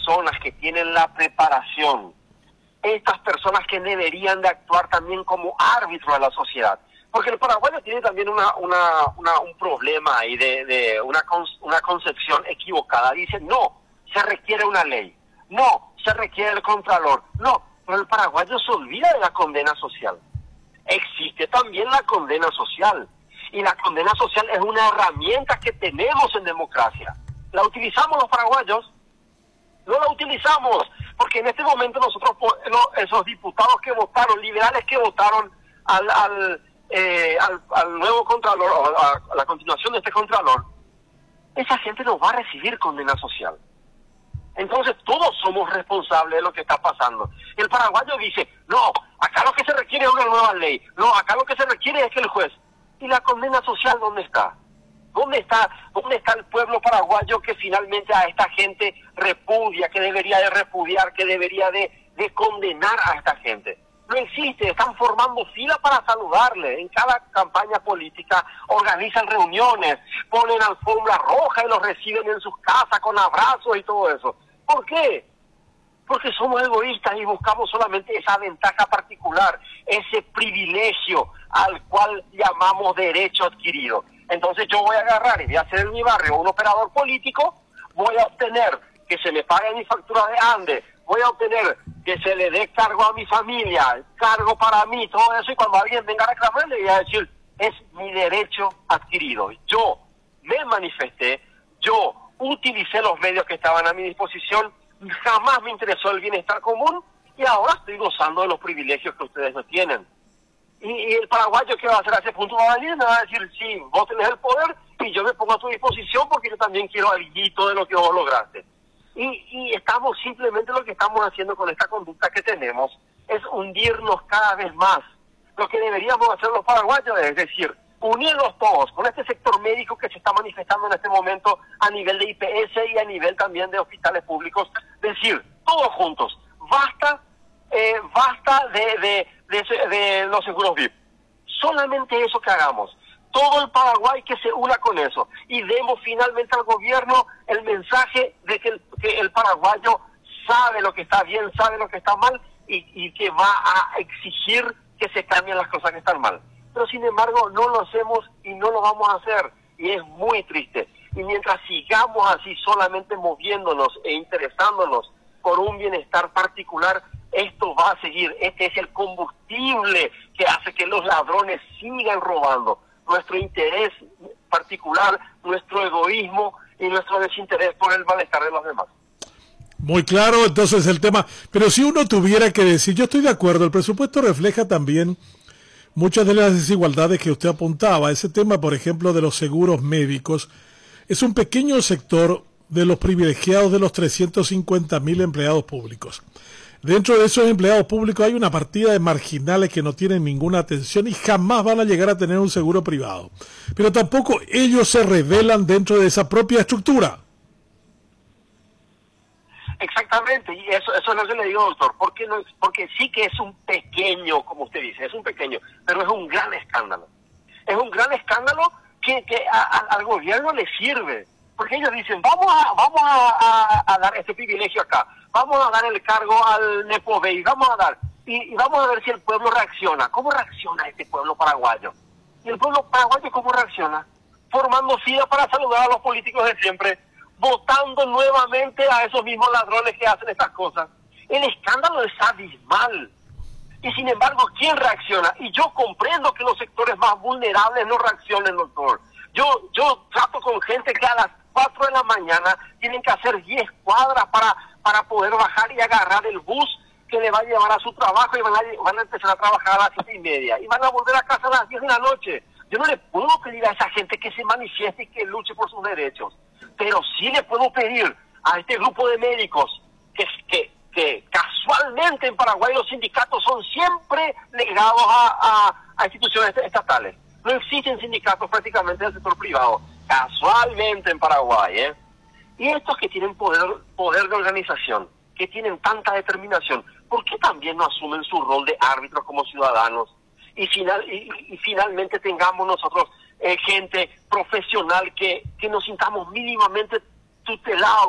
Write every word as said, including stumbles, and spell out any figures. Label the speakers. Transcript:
Speaker 1: personas que tienen la preparación, estas personas que deberían de actuar también como árbitro de la sociedad. Porque el paraguayo tiene también una, una, una, un problema ahí de, de una, una concepción equivocada. Dice, no, se requiere una ley. No, se requiere el contralor. No, pero el paraguayo se olvida de la condena social. Existe también la condena social. Y la condena social es una herramienta que tenemos en democracia. ¿La utilizamos los paraguayos? No la utilizamos, porque en este momento nosotros, esos diputados que votaron, liberales que votaron al, al, eh, al, al nuevo contralor, o a, a la continuación de este contralor, esa gente no va a recibir condena social. Entonces todos somos responsables de lo que está pasando. El paraguayo dice, no, acá lo que se requiere es una nueva ley, no, acá lo que se requiere es que el juez... ¿Y la condena social dónde está? ¿Dónde está, dónde está el pueblo paraguayo que finalmente a esta gente repudia, que debería de repudiar, que debería de, de condenar a esta gente? No existe, están formando fila para saludarle. En cada campaña política organizan reuniones, ponen alfombra roja y los reciben en sus casas con abrazos y todo eso. ¿Por qué? Porque somos egoístas y buscamos solamente esa ventaja particular, ese privilegio al cual llamamos derecho adquirido. Entonces yo voy a agarrar y voy a hacer en mi barrio un operador político, voy a obtener que se me pague mi factura de ANDE, voy a obtener que se le dé cargo a mi familia, cargo para mí, todo eso, y cuando alguien venga a reclamar le voy a decir, es mi derecho adquirido. Yo me manifesté, yo utilicé los medios que estaban a mi disposición, jamás me interesó el bienestar común y ahora estoy gozando de los privilegios que ustedes no tienen. Y, y el paraguayo, ¿qué va a hacer a ese punto? Va a venir y me va a decir, sí, vos tenés el poder y yo me pongo a tu disposición porque yo también quiero algo de lo que vos lograste. Y, y estamos simplemente, lo que estamos haciendo con esta conducta que tenemos es hundirnos cada vez más. Lo que deberíamos hacer los paraguayos es decir, unirnos todos con este sector médico que se está manifestando en este momento a nivel de I P S y a nivel también de hospitales públicos, decir, todos juntos, basta, eh, basta de, de, de, de los seguros V I P. Solamente eso que hagamos. Todo el Paraguay que se una con eso y demos finalmente al gobierno el mensaje de que el, que el paraguayo sabe lo que está bien, sabe lo que está mal y, y que va a exigir que se cambien las cosas que están mal. Pero sin embargo no lo hacemos y no lo vamos a hacer y es muy triste. Y mientras sigamos así solamente moviéndonos e interesándonos por un bienestar particular, esto va a seguir. Este es el combustible que hace que los ladrones sigan robando. Nuestro interés particular, nuestro egoísmo y nuestro desinterés por el malestar de los demás.
Speaker 2: Muy claro, entonces el tema, pero si uno tuviera que decir, yo estoy de acuerdo, el presupuesto refleja también muchas de las desigualdades que usted apuntaba. Ese tema, por ejemplo, de los seguros médicos, es un pequeño sector de los privilegiados de los trescientos cincuenta mil empleados públicos. Dentro de esos empleados públicos hay una partida de marginales que no tienen ninguna atención y jamás van a llegar a tener un seguro privado. Pero tampoco ellos se revelan dentro de esa propia estructura.
Speaker 1: Exactamente, y eso, eso es lo que le digo, doctor, porque, no, porque sí que es un pequeño, como usted dice, es un pequeño, pero es un gran escándalo. Es un gran escándalo que, que a, a, al gobierno le sirve, porque ellos dicen, vamos a vamos a, a, a dar este privilegio acá, vamos a dar el cargo al Nepovey, vamos a dar, y, y vamos a ver si el pueblo reacciona. ¿Cómo reacciona este pueblo paraguayo? ¿Y el pueblo paraguayo cómo reacciona? Formando fila para saludar a los políticos de siempre, votando nuevamente a esos mismos ladrones que hacen estas cosas. El escándalo es abismal. Y sin embargo, ¿quién reacciona? Y yo comprendo que los sectores más vulnerables no reaccionen, doctor. Yo yo trato con gente que a las cuatro de la mañana tienen que hacer diez cuadras para, para poder bajar y agarrar el bus que le va a llevar a su trabajo y van a, van a empezar a trabajar a las siete y media. Y van a volver a casa a las diez de la noche. Yo no le puedo pedir a esa gente que se manifieste y que luche por sus derechos. Pero sí le puedo pedir a este grupo de médicos que, que, que casualmente en Paraguay los sindicatos son siempre legados a, a, a instituciones estatales. No existen sindicatos prácticamente del sector privado, casualmente en Paraguay, ¿eh? Y estos que tienen poder, poder de organización, que tienen tanta determinación, ¿por qué también no asumen su rol de árbitros como ciudadanos? Y, final, y, y finalmente tengamos nosotros eh, gente profesional que, que nos sintamos mínimamente tutelados